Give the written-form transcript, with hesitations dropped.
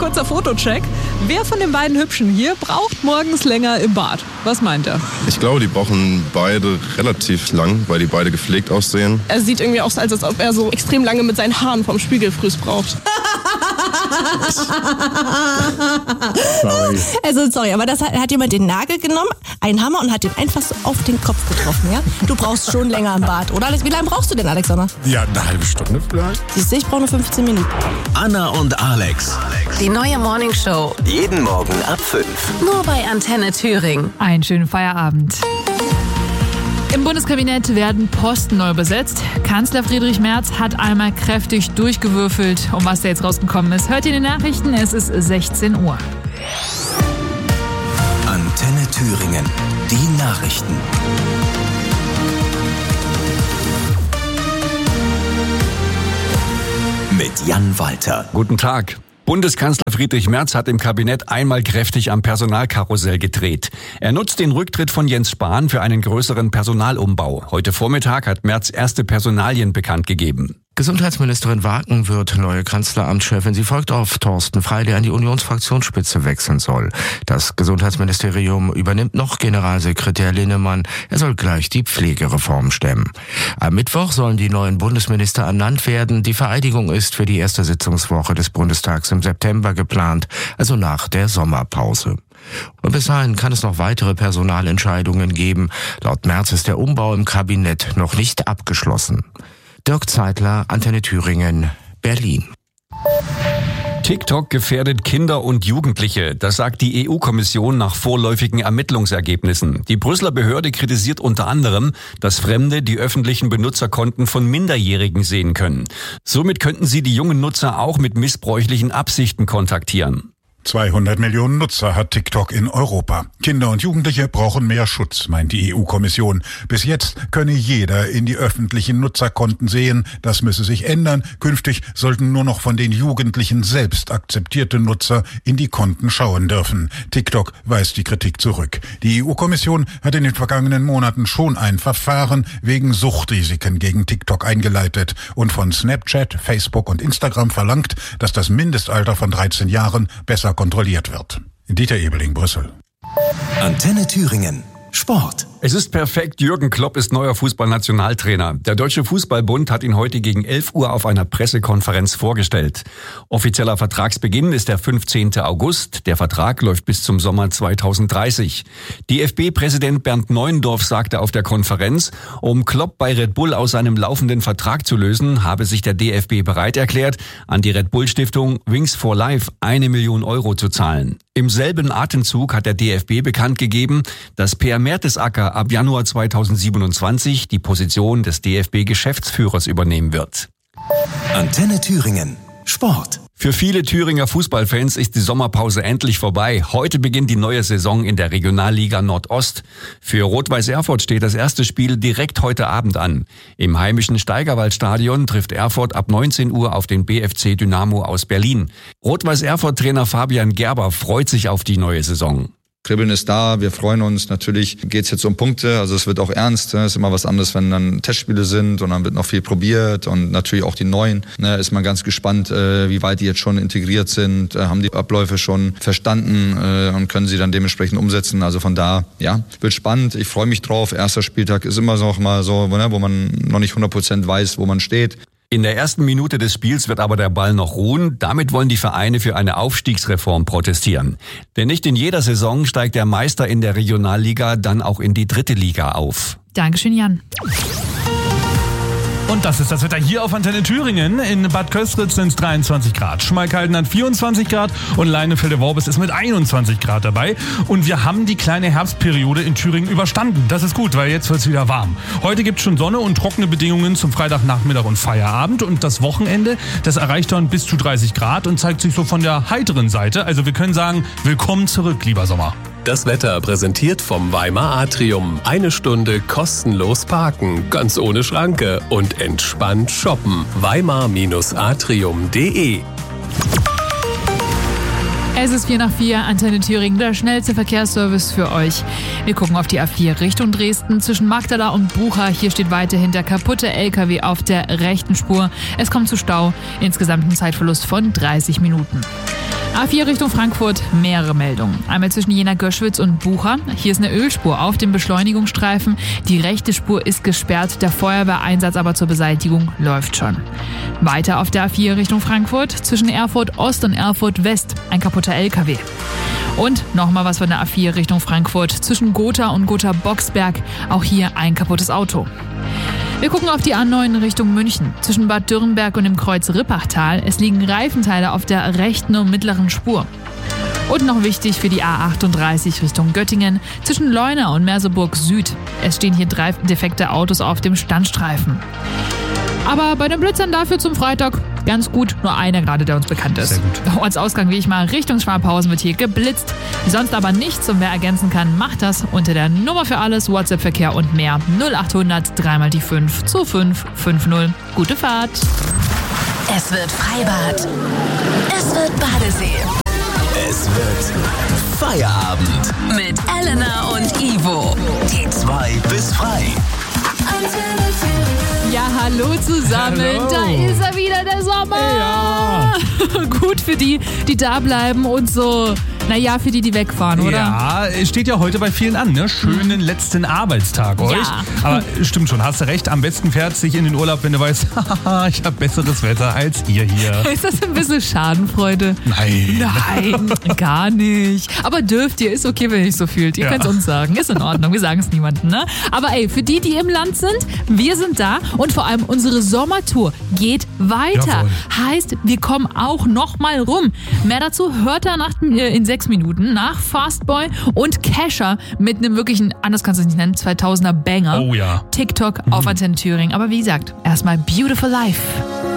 kurzer Fotocheck. Wer von den beiden Hübschen hier braucht morgens länger im Bad? Was meint er? Ich glaube, die brauchen beide relativ lang, weil die beide gepflegt aussehen. Er sieht irgendwie aus, als ob er so extrem lange mit seinen Haaren vom Spiegelfriss braucht. Sorry, aber das hat jemand den Nagel genommen, einen Hammer und hat den einfach so auf den Kopf getroffen, ja? Du brauchst schon länger im Bad, oder? Wie lange brauchst du denn, Alexander? Ja, eine halbe Stunde vielleicht. Siehst du, ich brauche nur 15 Minuten. Anna und Alex. Die neue Morningshow. Jeden Morgen ab 5. Nur bei Antenne Thüringen. Einen schönen Feierabend. Im Bundeskabinett werden Posten neu besetzt. Kanzler Friedrich Merz hat einmal kräftig durchgewürfelt. Um was da jetzt rausgekommen ist, hört ihr in den Nachrichten. Es ist 16 Uhr. Antenne Thüringen. Die Nachrichten. Mit Jan Walter. Guten Tag. Bundeskanzler Friedrich Merz hat im Kabinett einmal kräftig am Personalkarussell gedreht. Er nutzt den Rücktritt von Jens Spahn für einen größeren Personalumbau. Heute Vormittag hat Merz erste Personalien bekannt gegeben. Gesundheitsministerin Wagen wird neue Kanzleramtschefin. Sie folgt auf Thorsten Frey, der an die Unionsfraktionsspitze wechseln soll. Das Gesundheitsministerium übernimmt noch Generalsekretär Linnemann. Er soll gleich die Pflegereform stemmen. Am Mittwoch sollen die neuen Bundesminister ernannt werden. Die Vereidigung ist für die erste Sitzungswoche des Bundestags im September geplant, also nach der Sommerpause. Und bis dahin kann es noch weitere Personalentscheidungen geben. Laut Merz ist der Umbau im Kabinett noch nicht abgeschlossen. Dirk Zeitler, Antenne Thüringen, Berlin. TikTok gefährdet Kinder und Jugendliche. Das sagt die EU-Kommission nach vorläufigen Ermittlungsergebnissen. Die Brüsseler Behörde kritisiert unter anderem, dass Fremde die öffentlichen Benutzerkonten von Minderjährigen sehen können. Somit könnten sie die jungen Nutzer auch mit missbräuchlichen Absichten kontaktieren. 200 Millionen Nutzer hat TikTok in Europa. Kinder und Jugendliche brauchen mehr Schutz, meint die EU-Kommission. Bis jetzt könne jeder in die öffentlichen Nutzerkonten sehen. Das müsse sich ändern. Künftig sollten nur noch von den Jugendlichen selbst akzeptierte Nutzer in die Konten schauen dürfen. TikTok weist die Kritik zurück. Die EU-Kommission hat in den vergangenen Monaten schon ein Verfahren wegen Suchtrisiken gegen TikTok eingeleitet und von Snapchat, Facebook und Instagram verlangt, dass das Mindestalter von 13 Jahren besser kontrolliert wird. Dieter Ebeling, Brüssel. Antenne Thüringen. Sport. Es ist perfekt, Jürgen Klopp ist neuer Fußballnationaltrainer. Der Deutsche Fußballbund hat ihn heute gegen 11 Uhr auf einer Pressekonferenz vorgestellt. Offizieller Vertragsbeginn ist der 15. August. Der Vertrag läuft bis zum Sommer 2030. DFB-Präsident Bernd Neuendorf sagte auf der Konferenz, um Klopp bei Red Bull aus seinem laufenden Vertrag zu lösen, habe sich der DFB bereit erklärt, an die Red Bull Stiftung Wings for Life 1 Million Euro zu zahlen. Im selben Atemzug hat der DFB bekannt gegeben, dass Per Mertesacker ab Januar 2027 die Position des DFB-Geschäftsführers übernehmen wird. Antenne Thüringen. Sport. Für viele Thüringer Fußballfans ist die Sommerpause endlich vorbei. Heute beginnt die neue Saison in der Regionalliga Nordost. Für Rot-Weiß Erfurt steht das erste Spiel direkt heute Abend an. Im heimischen Steigerwaldstadion trifft Erfurt ab 19 Uhr auf den BFC Dynamo aus Berlin. Rot-Weiß Erfurt-Trainer Fabian Gerber freut sich auf die neue Saison. Kribbeln ist da, wir freuen uns. Natürlich geht's jetzt um Punkte, also es wird auch ernst. Es ist immer was anderes, wenn dann Testspiele sind und dann wird noch viel probiert und natürlich auch die Neuen. Ist man ganz gespannt, wie weit die jetzt schon integriert sind, haben die Abläufe schon verstanden und können sie dann dementsprechend umsetzen. Also von da, ja, wird spannend. Ich freue mich drauf. Erster Spieltag ist immer noch mal so, wo man noch nicht 100% weiß, wo man steht. In der ersten Minute des Spiels wird aber der Ball noch ruhen. Damit wollen die Vereine für eine Aufstiegsreform protestieren. Denn nicht in jeder Saison steigt der Meister in der Regionalliga dann auch in die 3. Liga auf. Dankeschön, Jan. Und das ist das Wetter hier auf Antenne Thüringen. In Bad Köstritz sind es 23 Grad. Schmalkalden hat 24 Grad und Leinefelde-Worbis ist mit 21 Grad dabei. Und wir haben die kleine Herbstperiode in Thüringen überstanden. Das ist gut, weil jetzt wird es wieder warm. Heute gibt es schon Sonne und trockene Bedingungen zum Freitagnachmittag und Feierabend. Und das Wochenende, das erreicht dann bis zu 30 Grad und zeigt sich so von der heiteren Seite. Also wir können sagen, willkommen zurück, lieber Sommer. Das Wetter präsentiert vom Weimar Atrium. 1 Stunde kostenlos parken, ganz ohne Schranke und entspannt shoppen. Weimar-atrium.de. Es ist 4:04, Antenne Thüringen, der schnellste Verkehrsservice für euch. Wir gucken auf die A4 Richtung Dresden zwischen Magdala und Bucha. Hier steht weiterhin der kaputte LKW auf der rechten Spur. Es kommt zu Stau, insgesamt ein Zeitverlust von 30 Minuten. A4 Richtung Frankfurt, mehrere Meldungen. Einmal zwischen Jena-Göschwitz und Bucha. Hier ist eine Ölspur auf dem Beschleunigungsstreifen. Die rechte Spur ist gesperrt, der Feuerwehreinsatz aber zur Beseitigung läuft schon. Weiter auf der A4 Richtung Frankfurt, zwischen Erfurt Ost und Erfurt West, ein kaputter LKW. Und nochmal was von der A4 Richtung Frankfurt, zwischen Gotha und Gotha-Boxberg, auch hier ein kaputtes Auto. Wir gucken auf die A9 Richtung München. Zwischen Bad Dürrenberg und dem Kreuz Rippachtal. Es liegen Reifenteile auf der rechten und mittleren Spur. Und noch wichtig für die A38 Richtung Göttingen. Zwischen Leuna und Merseburg Süd. Es stehen hier 3 defekte Autos auf dem Standstreifen. Aber bei den Blitzern dafür zum Freitag ganz gut. Nur einer gerade, der uns bekannt ist. Sehr gut. Ortsausgang wie ich mal Richtung Schwabhausen wird hier geblitzt. Sonst aber nichts und wer ergänzen kann, macht das unter der Nummer für alles, WhatsApp-Verkehr und mehr. 0800 3 die 5 2550. Gute Fahrt. Es wird Freibad. Es wird Badesee. Es wird Feierabend. Mit Elena und Ivo. Die 2 bis frei. Ja, hallo zusammen. Hallo. Da ist er wieder, der Sommer. Ja. Gut für die, die da bleiben und so, naja, für die, die wegfahren, oder? Ja, es steht ja heute bei vielen an, ne? Schönen letzten Arbeitstag euch. Ja. Aber stimmt schon, hast du recht. Am besten fährt sich in den Urlaub, wenn du weißt, haha, ich habe besseres Wetter als ihr hier. Ist das ein bisschen Schadenfreude? Nein. Nein, gar nicht. Aber dürft ihr, ist okay, wenn ihr euch so fühlt. Ihr könnt es uns sagen, ist in Ordnung, wir sagen es niemandem, ne? Aber ey, für die, die im Land sind, wir sind da und vor allem unsere Sommertour geht weiter. Jawohl. Heißt, wir kommen auch noch mal rum. Mehr dazu hört er in 6 Minuten nach Fastboy und Kesha mit einem wirklichen, anders kannst du es nicht nennen, 2000er Banger. Oh ja. TikTok auf Antenne Thüringen. Aber wie gesagt, erstmal Beautiful Life.